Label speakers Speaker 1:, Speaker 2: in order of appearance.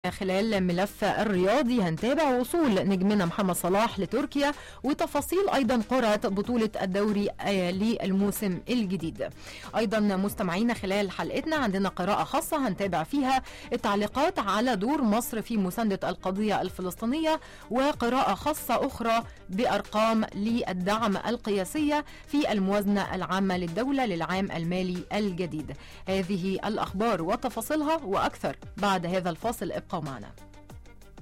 Speaker 1: خلال ملف الرياضي هنتابع وصول نجمنا محمد صلاح لتركيا وتفاصيل أيضا قرعة بطولة الدوري للموسم الجديد. أيضا مستمعينا خلال حلقتنا عندنا قراءة خاصة هنتابع فيها التعليقات على دور مصر في مساندة القضية الفلسطينية، وقراءة خاصة أخرى بأرقام للدعم القياسية في الموازنة العامة للدولة للعام المالي الجديد. هذه الأخبار وتفاصيلها وأكثر بعد هذا الفاصل، ابقوا معنا.